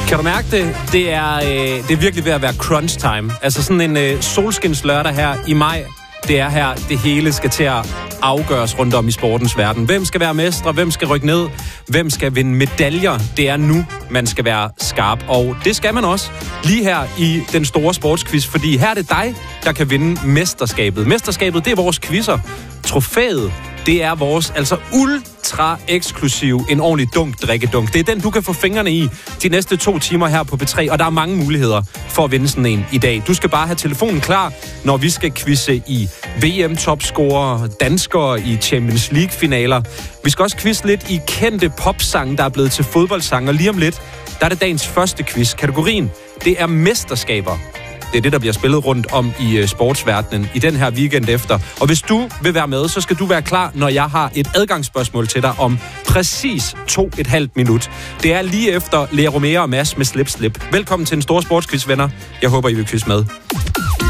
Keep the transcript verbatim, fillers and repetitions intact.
Kan du mærke det? Det er, øh, det er virkelig ved at være crunch time. Altså sådan en øh, solskins lørdag her i maj. Det er her, det hele skal til at afgøres rundt om i sportens verden. Hvem skal være mestre? Hvem skal rykke ned? Hvem skal vinde medaljer? Det er nu, man skal være skarp. Og det skal man også lige her i den store sportsquiz, fordi her er det dig, der kan vinde mesterskabet. Mesterskabet, det er vores quizzer. Trofæet, det er vores altså ultra eksklusiv, en ordentlig dunk drikkedunk. Det er den, du kan få fingrene i de næste to timer her på P tre, og der er mange muligheder for at vinde sådan en i dag. Du skal bare have telefonen klar, når vi skal quizze i V M-topscorer, danskere i Champions League-finaler. Vi skal også quizze lidt i kendte popsange, der er blevet til fodboldsange, og lige om lidt, der er det dagens første quiz. Kategorien, det er mesterskaber. Det er det, der bliver spillet rundt om i uh, sportsverdenen i den her weekend efter. Og hvis du vil være med, så skal du være klar, når jeg har et adgangsspørgsmål til dig om præcis to et halvt minut. Det er lige efter Lea Romero og Mads med Slip Slip. Velkommen til en stor sportsquiz, venner. Jeg håber, I vil quizze med.